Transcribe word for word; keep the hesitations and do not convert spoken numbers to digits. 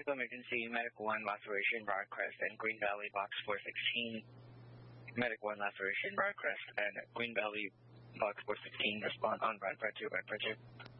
Medical emergency, Medic one, laceration, Briarcrest, and Green Valley, box four sixteen. Medic one, laceration, Briarcrest, and Green Valley, box four sixteen. Respond on Bradford two, Bradford two.